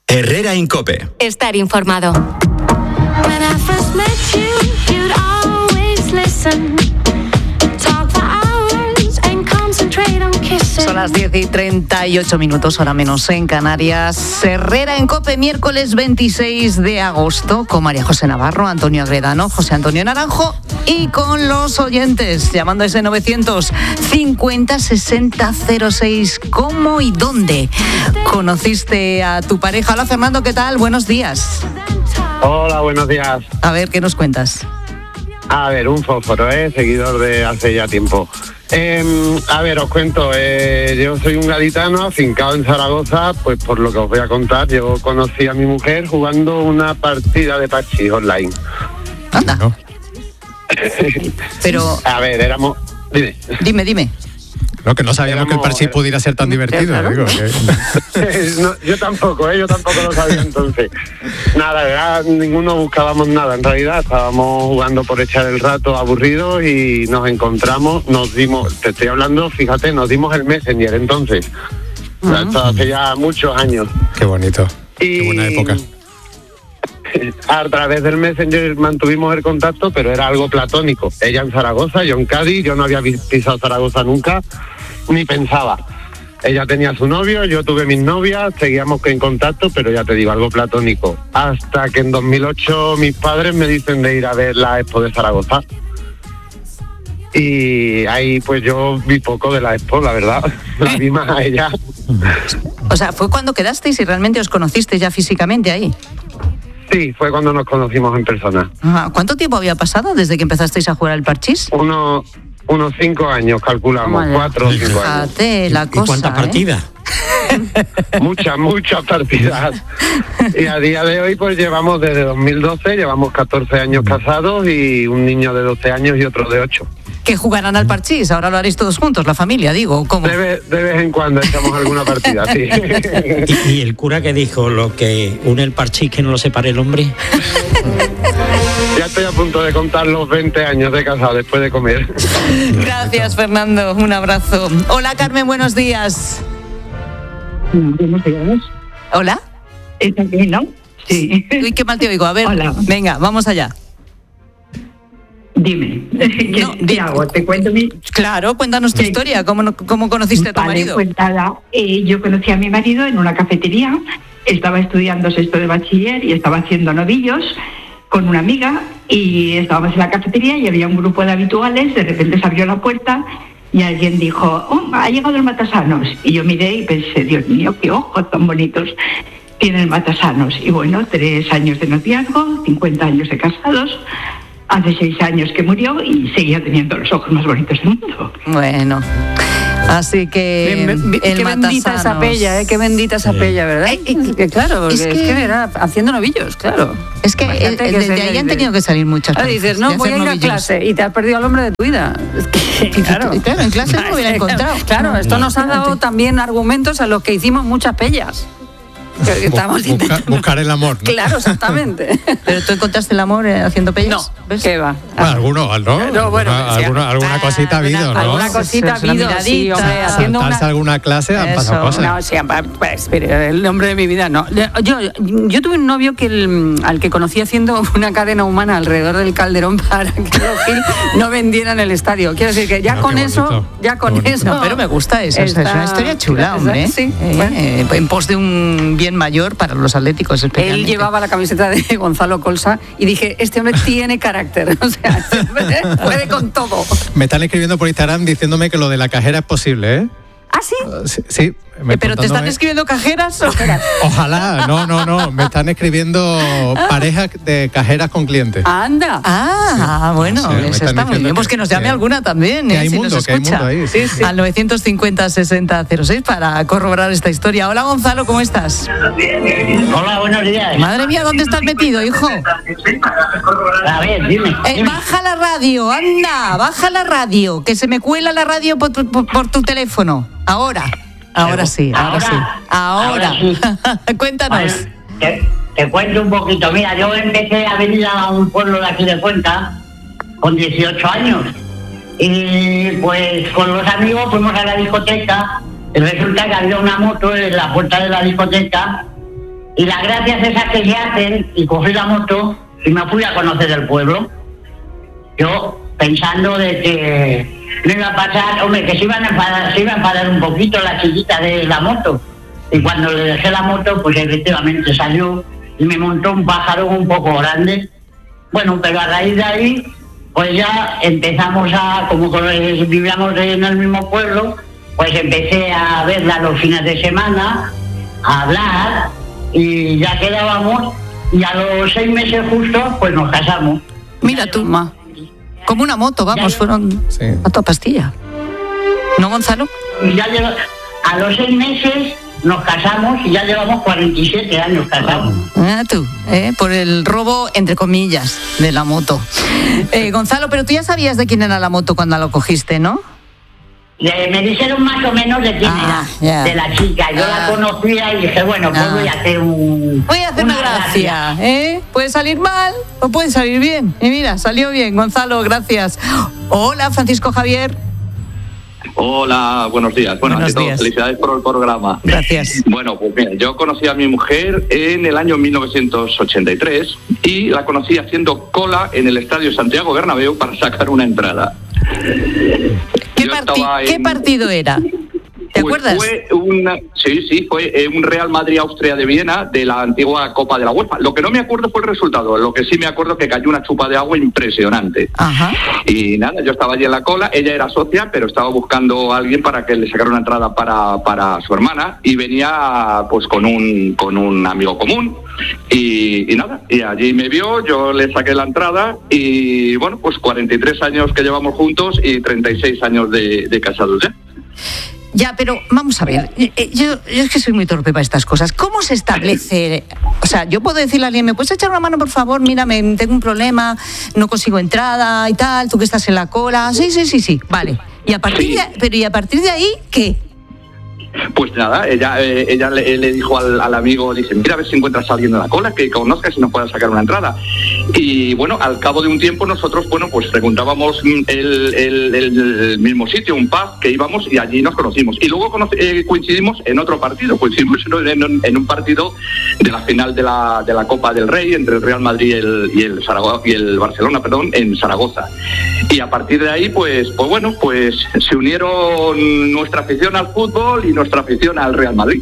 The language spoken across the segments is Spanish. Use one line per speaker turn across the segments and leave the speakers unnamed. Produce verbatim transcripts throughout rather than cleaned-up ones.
Herrera en COPE.
Estar informado.
Son las diez y treinta y ocho minutos, hora menos en Canarias. Herrera en COPE, miércoles veintiséis de agosto, con María José Navarro, Antonio Agredano, José Antonio Naranjo y con los oyentes, llamando a ese novecientos cincuenta sesenta cero seis. ¿Cómo y dónde conociste a tu pareja? Hola, Fernando, ¿qué tal? Buenos días.
Hola, buenos días.
A ver, ¿qué nos cuentas?
A ver, un fósforo, ¿eh? Seguidor de hace ya tiempo. Eh, a ver, os cuento, eh, yo soy un gaditano afincado en Zaragoza, pues por lo que os voy a contar, yo conocí a mi mujer jugando una partida de parchís online.
Anda. No. Pero...
A ver, éramos... Dime.
Dime, dime.
No, que no sabíamos éramos, que el parchís pudiera ser tan divertido. Claro. Digo,
que... no, yo tampoco, ¿eh? yo tampoco lo sabía entonces. Nada, ¿verdad? Ninguno buscábamos nada, en realidad estábamos jugando por echar el rato aburridos y nos encontramos, nos dimos, te estoy hablando, fíjate, nos dimos el Messenger entonces. Uh-huh. Esto hace ya muchos años.
Qué bonito,
y...
qué buena época.
A través del Messenger mantuvimos el contacto, pero era algo platónico. Ella en Zaragoza, yo en Cádiz, yo no había pisado Zaragoza nunca, ni pensaba. Ella tenía su novio, yo tuve mis novias, seguíamos en contacto, pero ya te digo, algo platónico. Hasta que en dos mil ocho mis padres me dicen de ir a ver la Expo de Zaragoza. Y ahí pues yo vi poco de la Expo, la verdad. La vi más a ella.
O sea, ¿fue cuando quedasteis y realmente os conocisteis ya físicamente ahí?
Sí, fue cuando nos conocimos en persona.
Ajá. ¿Cuánto tiempo había pasado desde que empezasteis a jugar al parchís?
Uno, unos cinco años, calculamos, Vaya. cuatro o cinco años.
Fíjate la cosa,
¿Y cuántas
¿eh?
partidas?
Muchas, muchas partidas. Y a día de hoy pues llevamos desde dos mil doce, llevamos catorce años casados y un niño de doce años y otro de ocho.
Que jugarán al parchís, ahora lo haréis todos juntos, la familia, digo, ¿cómo?
De vez, de vez en cuando echamos alguna partida, sí.
¿Y, y el cura que dijo, lo que une el parchís que no lo separe el hombre?
Ya estoy a punto de contar los veinte años de casado después de comer.
Gracias, Fernando, un abrazo. Hola, Carmen, buenos días.
Buenos días.
Hola.
¿Es aquí, no? Sí.
Uy, qué mal te oigo, a ver.
Hola.
Venga, vamos allá.
Dime, ¿qué,
no,
¿qué hago? ¿Te cuento mi...?
Claro, cuéntanos tu
sí.
historia, ¿cómo, cómo conociste a tu
vale,
marido?
Pues nada, eh, yo conocí a mi marido en una cafetería, estaba estudiando sexto de bachiller y estaba haciendo novillos con una amiga y estábamos en la cafetería y había un grupo de habituales, de repente se abrió la puerta y alguien dijo, oh, ha llegado el Matasanos. Y yo miré y pensé, Dios mío, qué ojos tan bonitos tiene el Matasanos. Y bueno, tres años de noviazgo, cincuenta años de casados. Hace seis años que murió y seguía teniendo los ojos más bonitos del mundo.
Bueno, así que
bien, bien,
el
qué bendita esa pella, ¿eh? Qué bendita esa sí. pella, ¿verdad? Eh, eh, que, claro, porque es, que, es que era haciendo novillos, claro.
Es que el, el, desde ahí han tenido que salir muchas cosas.
Dices, no, voy a ir novillos. a clase y te has perdido al hombre de tu vida. Es que,
claro, claro, en clase no lo hubiera encontrado.
Claro, esto nos ha dado también argumentos a los que hicimos muchas pellas. Que estamos
Busca, buscar el amor, ¿no?
Claro, exactamente.
¿Pero tú encontraste el amor eh, haciendo pellas?
No, ¿ves? ¿Qué va?
Bueno, alguno, ¿no?
No, bueno,
alguna,
sí,
alguna, alguna
ah,
cosita ha habido, ¿no?
Alguna cosita ha habido, sí, hombre. Haciendo
una... alguna clase han
Eso,
pasado cosas.
No, sí, pues, pero el nombre de mi vida, no. Yo, yo tuve un novio que el, al que conocí haciendo una cadena humana alrededor del Calderón para que los Gil no vendieran el estadio. Quiero decir que ya no, con eso, ya con eso...
No, pero me gusta eso, está, es una historia chula, hombre.
Sí,
eh,
bueno.
eh, en pos de un bien mayor para los atléticos especialmente.
Él llevaba la camiseta de Gonzalo Colsa y dije, este hombre tiene carácter, o sea, este hombre puede con todo.
Me están escribiendo por Instagram diciéndome que lo de la cajera es posible, ¿eh?
¿Ah, sí?
Uh, sí, sí.
¿Pero contándome... te están escribiendo cajeras o cajeras?
Ojalá, no, no, no. Me están escribiendo parejas de cajeras con clientes.
¡Anda!
Ah, sí. bueno, sí, eso está muy bien. Pues que nos llame que, alguna también,
que
eh,
hay
si
mundo,
nos
que
escucha.
Hay mundo ahí. Sí, sí.
Al novecientos cincuenta sesenta cero seis para corroborar esta historia. Hola, Gonzalo, ¿cómo estás?
Hola, buenos días.
Madre mía, ¿dónde estás metido, hijo?
A ver, dime.
Eh,
dime.
Baja la radio, anda, baja la radio, que se me cuela la radio por tu, por, por tu teléfono. Ahora. Ahora sí, ahora, ahora sí. Ahora. ahora sí. Cuéntanos.
Bueno, te, te cuento un poquito. Mira, yo empecé a venir a un pueblo de aquí de Cuenca con dieciocho años. Y pues con los amigos fuimos a la discoteca. Y resulta que había una moto en la puerta de la discoteca Y las gracias esas que se hacen, y cogí la moto y me fui a conocer el pueblo. Yo pensando de que no iba a pasar, hombre, que se iban a enfadar, se iba a enfadar un poquito la chiquita de la moto. Y cuando le dejé la moto, pues efectivamente salió y me montó un pájaro un poco grande. Bueno, pero a raíz de ahí, pues ya empezamos a, como vivíamos en el mismo pueblo, pues empecé a verla los fines de semana, a hablar, y ya quedábamos, y a los seis meses justo, pues nos casamos.
Mira tú, ma. Como una moto, vamos, fueron
Sí.
a toda pastilla. ¿No, Gonzalo?
Y ya lleva- a los seis meses nos casamos y ya llevamos cuarenta y siete años casados.
Ah, tú, eh, por el robo, entre comillas, de la moto. Eh, Gonzalo, pero tú ya sabías de quién era la moto cuando la cogiste, ¿no?
Le- me dijeron más o menos de quién
Ah,
era,
ya.
de la chica. Yo
Ah.
la conocía y dije, bueno, pues
Ah.
voy a hacer un...
Voy a hacer una gracia, ¿eh? Puede salir mal o puede salir bien. Y mira, salió bien, Gonzalo, gracias. Hola, Francisco Javier.
Hola, buenos días. Bueno,
Buenos
ante todo,
días.
felicidades por el programa.
Gracias.
Bueno, pues mira, yo conocí a mi mujer en el año mil novecientos ochenta y tres y la conocí haciendo cola en el Estadio Santiago Bernabéu para sacar una entrada.
¿Qué,
Yo
parti-
estaba
¿Qué
en-
partido era? ¿Te
Pues
acuerdas?
Fue una, sí, sí, fue eh, un Real Madrid-Austria de Viena de la antigua Copa de la UEFA. Lo que no me acuerdo fue el resultado, lo que sí me acuerdo que cayó una chupa de agua impresionante.
Ajá.
Y nada, yo estaba allí en la cola, ella era socia, pero estaba buscando a alguien para que le sacara una entrada para, para su hermana y venía pues con un, con un amigo común. Y, y nada, y allí me vio, yo le saqué la entrada y bueno, pues cuarenta y tres años que llevamos juntos y treinta y seis años de, de casados ya.
Ya, pero vamos a ver, eh, eh, yo, yo es que soy muy torpe para estas cosas. ¿Cómo se establece? O sea, yo puedo decirle a alguien, ¿me puedes echar una mano, por favor? Mira, me, tengo un problema, no consigo entrada y tal, tú que estás en la cola. Sí, sí, sí, sí, vale. Y a partir
Sí.
de, pero ¿y a partir de ahí qué?
Pues nada, ella eh, ella le, le dijo al, al amigo, dice, mira a ver si encuentras a alguien en la cola que conozcas y nos pueda sacar una entrada. Y bueno, al cabo de un tiempo nosotros, bueno, pues preguntábamos mm, el, el- el mismo sitio, un pub que íbamos y allí nos conocimos. Y luego conoce- eh, coincidimos en otro partido, coincidimos en, en- en un partido de la final de la, de la Copa del Rey entre el Real Madrid y el, y el, Zaragoza, y el Barcelona, perdón, en Zaragoza. Y a partir de ahí, pues, pues bueno, pues se unieron nuestra afición al fútbol y nuestra afición al Real Madrid.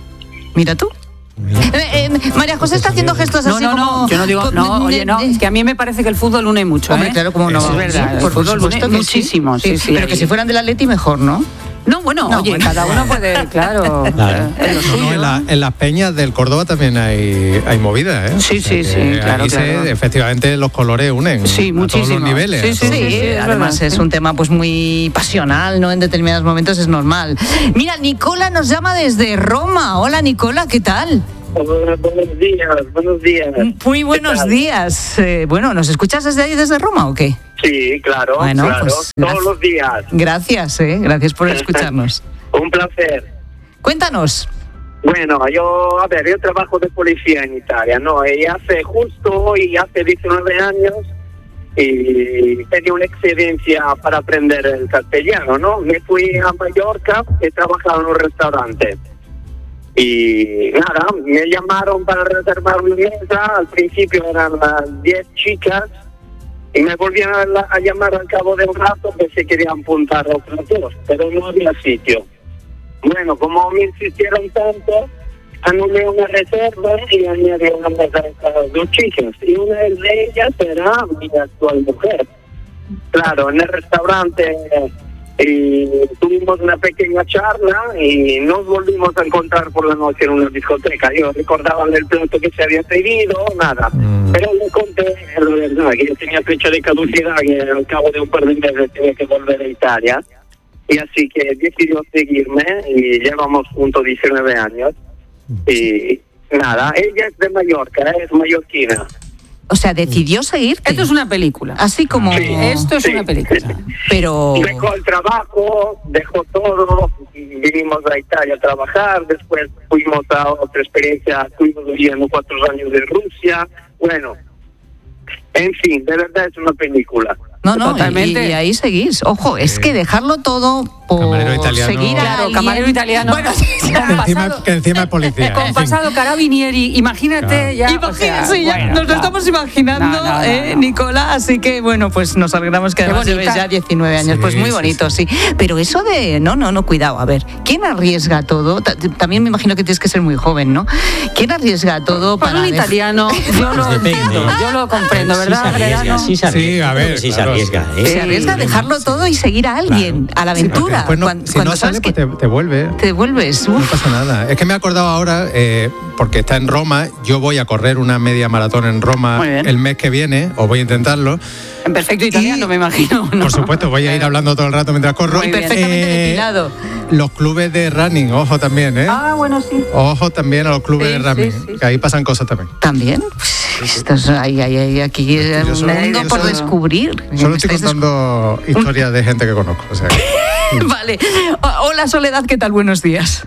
Mira tú. Eh, eh, María José está haciendo gestos
No,
así
no,
como...
no, yo no digo, no, oye, no, es que a mí me parece que el fútbol une mucho,
Hombre,
¿eh?
claro, como no.
Es verdad,
Sí,
el fútbol une
supuesto que sí.
muchísimo, sí, sí.
Pero que si fueran del Atleti mejor, ¿no?
No, bueno,
No,
oye,
bueno.
cada uno puede, claro,
Claro.
eh, lo
No, no,
suyo.
en, la- en las peñas del Córdoba también hay, hay movida, ¿eh?
Sí,
O sea
sí,
que
sí, claro,
ahí se-
claro.
efectivamente los colores unen
Sí,
a todos
muchísimo.
los niveles.
Sí,
a
sí,
todos
Sí,
los-
es
además
verdad,
es
sí.
un tema pues muy pasional, ¿no? En determinados momentos es normal. Mira, Nicola nos llama desde Roma. Hola, Nicola, ¿qué tal?
Hola, buenos días, buenos días.
Muy buenos
¿Qué tal?
días. Eh, bueno, ¿nos escuchas desde ahí, desde Roma o qué?
Sí, claro,
Bueno,
claro,
pues,
todos
gracias.
los días.
Gracias, eh, gracias por escucharnos.
Un placer.
Cuéntanos.
Bueno, yo, a ver, yo trabajo de policía en Italia, ¿no? Y hace justo hoy, hace diecinueve años, y tenía una excedencia para aprender el castellano, ¿no? Me fui a Mallorca y trabajaba en un restaurante. Y nada, me llamaron para reservar mi mesa, al principio eran las diez chicas, y me volvieron a, la- a llamar al cabo de un rato que se querían apuntar a otros dos, pero no había sitio. Bueno, como me insistieron tanto, anulé una reserva y añadí una mesa a estas dos chicas. Y una de ellas era mi actual mujer. Claro, en el restaurante y tuvimos una pequeña charla y nos volvimos a encontrar por la noche en una discoteca. Yo recordaba el plato que se había pedido, nada.
Mm.
Pero le conté la verdad, que yo tenía fecha de caducidad, que al cabo de un par de meses tenía que volver a Italia. Y así que decidió seguirme y llevamos juntos diecinueve años. Y nada, ella es de Mallorca, es mallorquina.
O sea, decidió seguirte.
Esto es una película.
Así como...
Sí.
Esto es
Sí.
una película.
Pero...
Dejó el trabajo, dejó todo, vinimos a Italia a trabajar, después fuimos a otra experiencia, estuvimos viviendo cuatro años en Rusia. Bueno, en fin, de verdad es una película.
No, no,
Totalmente.
y, y ahí seguís. Ojo, es que dejarlo todo o
Camarero italiano.
seguir a
Claro,
alguien.
camarero italiano.
Bueno, sí, sí.
Con
Encima,
pasado-
que encima es policía.
Con
en fin.
pasado carabinieri, imagínate
Claro.
ya. o
Imagínense,
sea,
ya
bueno,
nos lo
claro.
estamos imaginando,
No, no, no,
¿eh,
no.
Nicola? Así que, bueno, pues nos alegramos que
Qué
además lleves
bonita.
ya diecinueve años.
Sí,
Pues muy
sí,
bonito, sí. Pero eso de, no, no, no, cuidado, a ver, ¿quién arriesga todo? Ta- También me imagino que tienes que ser muy joven, ¿no? ¿Quién arriesga todo
Para
para...
un
dej-
italiano, yo lo
Depende.
entiendo, yo lo comprendo,
Sí
¿verdad,
se arriesga,
Gredano?
sí se arriesga.
Sí, a ver,
Sí se
claro.
arriesga, ¿eh?
Se arriesga a dejarlo todo y seguir a alguien, a la
Sí, porque
aventura.
después no-
Cuan-
si
cuando
no
sabes
sale,
que
pues te, te vuelve.
te devuelves.
No
Uf.
pasa nada. Es que me he acordado ahora, eh, porque está en Roma, yo voy a correr una media maratón en Roma
Muy bien.
el mes que viene, o voy a intentarlo.
En perfecto italiano,
Y-
me imagino. ¿no?
Por supuesto, voy a ir hablando todo el rato mientras corro.
Muy bien.
Perfectamente
Eh,
depilado.
Los clubes de running, ojo también, ¿eh?
Ah, bueno, sí.
Ojo también a los clubes
Sí,
de running,
sí, sí,
que ahí pasan cosas también.
¿También? Esto es, hay, hay, hay aquí
yo
un
solo-
mundo
yo
por
solo-
descubrir.
Solo
Me
estoy
estáis
contando historias de gente que conozco. O sea, que-
descu- Vale. O- Hola, Soledad, ¿qué tal? Buenos días.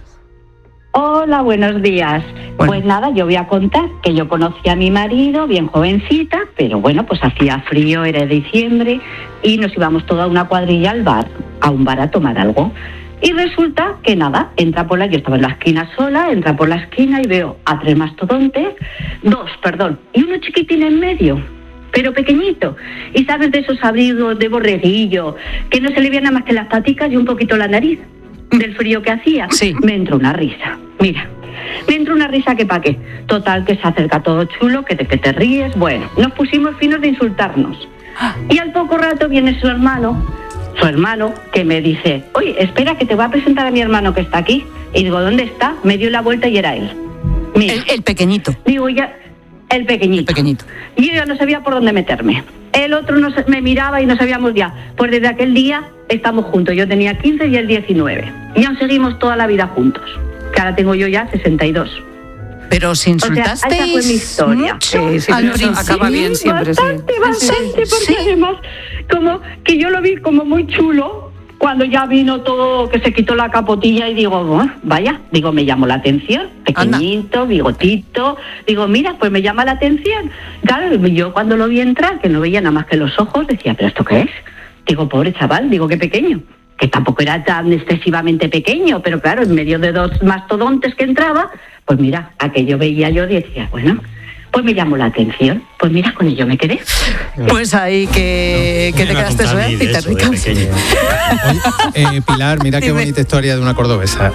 Hola, buenos días.
Bueno.
Pues nada, yo voy a contar que yo conocí a mi marido bien jovencita, pero bueno, pues hacía frío, era diciembre y nos íbamos toda una cuadrilla al bar, a un bar a tomar algo. Y resulta que nada, entra por la, yo estaba en la esquina sola, entra por la esquina y veo a tres mastodontes, dos, perdón, y uno chiquitín en medio, pero pequeñito. Y sabes de esos abrigos de borreguillo, que no se le veía nada más que las paticas y un poquito la nariz, del frío que hacía.
Sí.
Me entró una risa, mira. Me entró una risa que pa' qué. Total, que se acerca todo chulo, que te, que te ríes. Bueno, nos pusimos finos de insultarnos. Y al poco rato viene su hermano, su hermano, que me dice, oye, espera, que te voy a presentar a mi hermano que está aquí. Y digo, ¿dónde está? Me dio la vuelta y era él. Mira,
El, el pequeñito.
digo, ya, el pequeñito.
El pequeñito.
Y yo ya no sabía por dónde meterme. El otro no se- me miraba y no sabíamos ya. Pues desde aquel día estamos juntos. Yo tenía quince y él diecinueve. Y aún seguimos toda la vida juntos. Que ahora tengo yo ya sesenta y dos.
Pero os
O sea,
insultasteis
esa fue mi historia.
mucho
Sí, sí,
al
pero eso
principio.
acaba bien siempre, sí.
Bastante, bastante,
Sí,
porque
sí.
además, como que yo lo vi como muy chulo, cuando ya vino todo, que se quitó la capotilla y digo, "Oh, vaya", digo, me llamó la atención, pequeñito, bigotito, digo, mira, pues me llama la atención. Claro, yo cuando lo vi entrar, que no veía nada más que los ojos, decía, ¿pero esto qué es? Digo, pobre chaval, digo, qué pequeño. Que tampoco era tan excesivamente pequeño, pero claro, en medio de dos mastodontes que entraba, pues mira, aquello veía yo y decía, bueno, pues me llamó la atención. Pues mira, con ello me quedé.
Pues ahí que, que te
Iba a
quedaste
contar
suelta
ni
y
de
te
eso, de
ricas.
pequeño.
Oye, eh, Pilar, mira qué
Dime.
bonita historia de una cordobesa.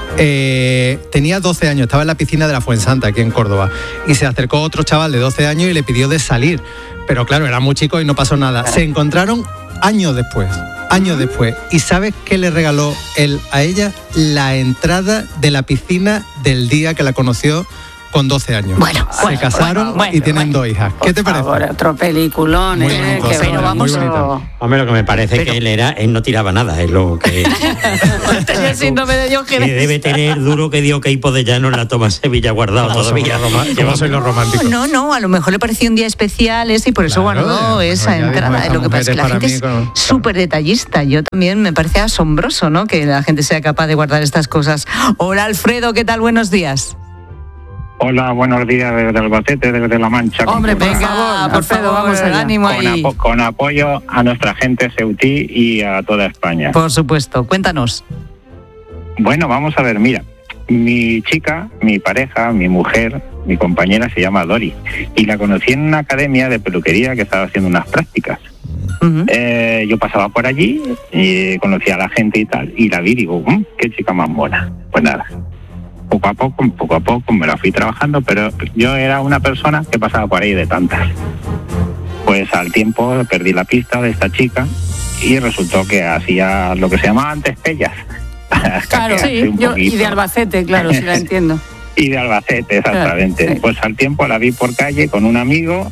Eh, tenía doce años, estaba en la piscina de la Fuensanta, aquí en Córdoba, y se acercó otro chaval de doce años y le pidió de salir. Pero claro, era muy chico y no pasó nada. Se encontraron años después, años después. ¿Y sabes qué le regaló él a ella? La entrada de la piscina del día que la conoció con doce años.
Bueno,
se
bueno,
casaron
bueno,
y tienen
bueno.
dos hijas. ¿Qué te
Por
parece?
favor, otro peliculón,
Muy
¿eh?
bonito,
Qué
pero
bueno.
vamos
a-
bonito.
Hombre, lo que me parece
Pero-
que él era, él no tiraba nada, es lo que,
Tenía síndrome de
que
Diógenes.
debe tener duro que dio que hipo de llano en la toma Sevilla guardado todavía.
Yo soy los románticos.
No, no, a lo mejor le pareció un día especial ese y por eso
Claro,
guardó
bueno,
esa
ya dijo,
entrada.
esta
Lo que pasa es que la
mujer
gente
es
es
para mí con-
súper detallista. Yo también me parece asombroso, ¿no? Que la gente sea capaz de guardar estas cosas. Hola, Alfredo, ¿qué tal? Buenos días.
Hola, buenos días desde Albacete, desde La Mancha.
Hombre, por
Venga,
favor,
por
Alfredo,
favor,
vamos allá.
ánimo
con,
ahí.
apo- con apoyo a nuestra gente ceutí y a toda España.
Por supuesto, cuéntanos.
Bueno, vamos a ver, mira, mi chica, mi pareja, mi mujer, mi compañera se llama Dori y la conocí en una academia de peluquería que estaba haciendo unas prácticas.
Ujú.
Eh, yo pasaba por allí y conocí a la gente y tal, y la vi y digo, "Mm, qué chica más buena". Pues nada, poco a poco, poco a poco me la fui trabajando, pero yo era una persona que pasaba por ahí de tantas. Pues al tiempo perdí la pista de esta chica y resultó que hacía lo que se llamaba antes pellas.
Claro,
Caquearse
sí,
un
yo, y
poquito.
de Albacete, claro, sí la entiendo.
Y de Albacete, exactamente.
Claro, sí.
Pues al tiempo la vi por calle con un amigo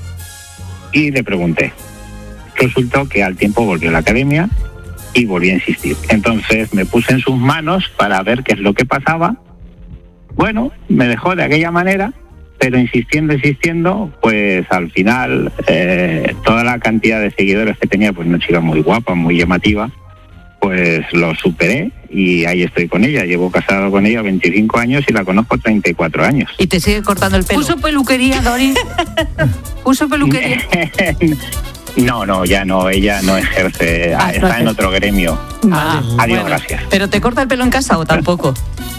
y le pregunté. Resultó que al tiempo volvió a la academia y volví a insistir. Entonces me puse en sus manos para ver qué es lo que pasaba. Bueno, me dejó de aquella manera, pero insistiendo, insistiendo, pues al final eh, toda la cantidad de seguidores que tenía, pues una chica muy guapa, muy llamativa, pues lo superé y ahí estoy con ella. Llevo casado con ella veinticinco años y la conozco treinta y cuatro años.
Y te sigue cortando el pelo.
¿Puso peluquería, Dori? ¿Puso peluquería?
No, no, ya no, ella no ejerce,
Ah,
está
no
en otro gremio.
Ah,
Adiós,
bueno.
gracias.
¿Pero te corta el pelo en casa o tampoco?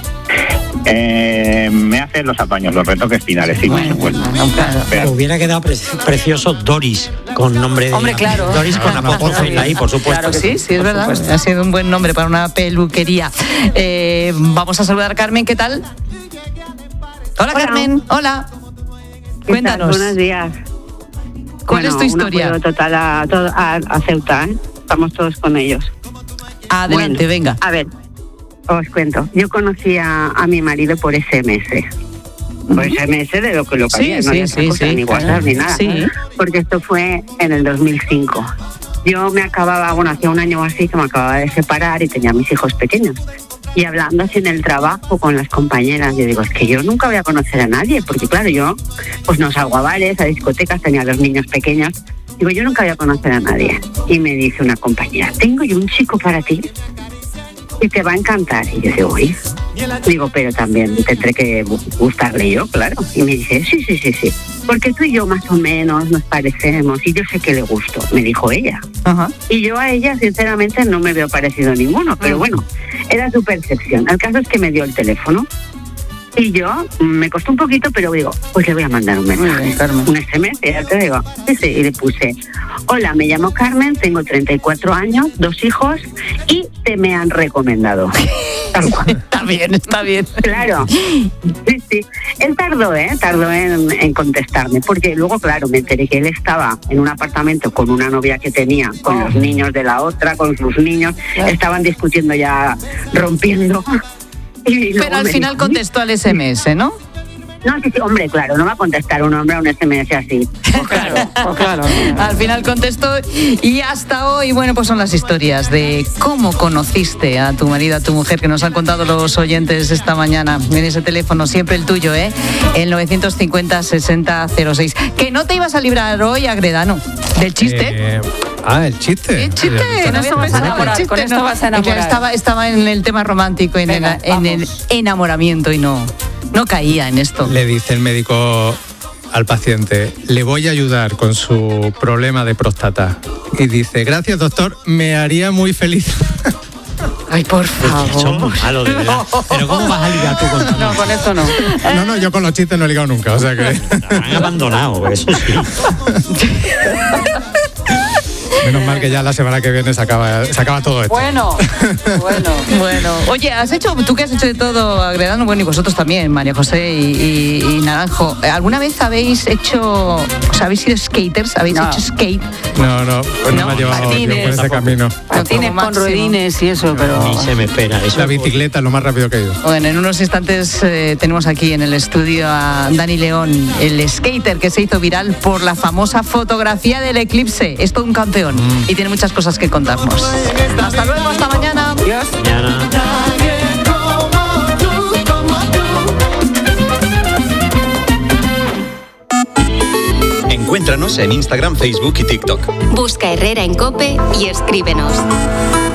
Eh, me hace los apaños, los retoques finales, sí, por supuesto.
Pero hubiera quedado pre- precioso Doris, con nombre de...
Hombre, claro.
Doris con apóstrofe en la I, por supuesto.
Claro que sí, sí, es verdad. Ha sido un buen nombre para una peluquería. Eh, vamos a saludar a Carmen, ¿qué tal? Hola, Carmen, hola. Cuéntanos.
Buenos días.
¿Cuál es tu historia?
Un apoyo total a, todo- a, a Ceuta, ¿eh? Estamos todos con ellos.
Adelante,
Bueno,
venga.
A ver, os cuento. Yo conocí a, a mi marido por S M S. Por S M S de lo que lo que
Sí,
había, no
sí,
había
sí,
otra cosa,
sí,
ni WhatsApp
claro.
ni nada.
Sí.
Porque esto fue en el dos mil cinco. Yo me acababa, bueno, hacía un año o así que me acababa de separar y tenía mis hijos pequeños. Y hablando así en el trabajo con las compañeras, yo digo, es que yo nunca voy a conocer a nadie, porque claro, yo pues no salgo a bares, a discotecas, tenía dos niños pequeños. Digo, yo nunca voy a conocer a nadie. Y me dice una compañera, tengo yo un chico para ti que te va a encantar. Y yo digo, uy. Digo, pero también tendré que gustarle yo, claro. Y me dice, sí, sí, sí, sí. Porque tú y yo más o menos nos parecemos y yo sé que le gusto, me dijo ella.
Ajá.
Y yo a ella, sinceramente, no me veo parecido a ninguno, pero bueno, era su percepción. El caso es que me dio el teléfono. Y yo, me costó un poquito, pero digo, pues le voy a mandar un mensaje, un S M S, ya te digo. Sí, sí, y le puse, hola, me llamo Carmen, tengo treinta y cuatro años, dos hijos y te me han recomendado.
Está bien, está bien.
Claro, sí, sí. Él tardó, ¿eh? Tardó en, en contestarme, porque luego, claro, me enteré que él estaba en un apartamento con una novia que tenía, con los niños de la otra, con sus niños, estaban discutiendo ya, rompiendo. Y luego
Pero al
me
final
dijo,
contestó al S M S, ¿no?
no, sí, sí, hombre, claro, no va a contestar un hombre a un S M S así.
Claro, claro. Al final contestó y hasta hoy, bueno, pues son las historias de cómo conociste a tu marido, a tu mujer, que nos han contado los oyentes esta mañana en ese teléfono, siempre el tuyo, ¿eh? El novecientos cincuenta sesenta cero seis. Que no te ibas a librar hoy, Agredano, del chiste.
Eh, ah, el chiste.
El chiste,
Con
no
esto vas
habías
a
pensado,
enamorar,
el chiste,
con esto
no.
vas a enamorar.
Claro, Estaba, estaba en el tema romántico, en,
Venga,
el, en el enamoramiento y no, no caía en esto.
Le dice el médico al paciente, le voy a ayudar con su problema de próstata. Y dice, gracias doctor, me haría muy feliz.
Ay, por favor.
Son muy malos, de verdad. Pero ¿cómo vas a ligar tú con
No, con esto no.
No, no, yo con los chistes no he ligado nunca, o sea que...
Te han abandonado, eso sí.
Menos mal que ya la semana que viene se acaba, se acaba todo esto.
Bueno, bueno.
Bueno, oye, has hecho, tú que has hecho de todo, Agredano, bueno, y vosotros también, María José y, y- y Naranjo, ¿alguna vez habéis hecho, o sea, habéis sido skaters? ¿Habéis
No.
hecho skate?
No, no, pues no, me ha llevado yo
patines.
por ese camino.
Patines con ruedines y eso, pero...
Ni se me espera. Eso
La bicicleta es lo más rápido que he ido.
Bueno, en unos instantes eh, tenemos aquí en el estudio a Dani León, el skater que se hizo viral por la famosa fotografía del eclipse. Es todo un campeón y tiene muchas cosas que contarnos. Hasta luego, hasta mañana.
Adiós.
mañana.
Encuéntranos en Instagram, Facebook y TikTok.
Busca Herrera en COPE y escríbenos.